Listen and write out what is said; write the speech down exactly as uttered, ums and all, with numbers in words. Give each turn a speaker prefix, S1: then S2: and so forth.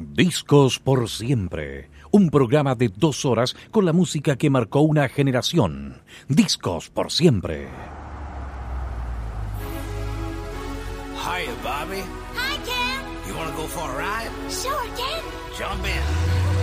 S1: Discos por siempre, un programa de dos horas con la música que marcó una generación. Discos por siempre.
S2: Hiya, Bobby.
S3: Hi, Ken.
S2: You want to go for a ride?
S3: Sure, Ken.
S2: Jump in.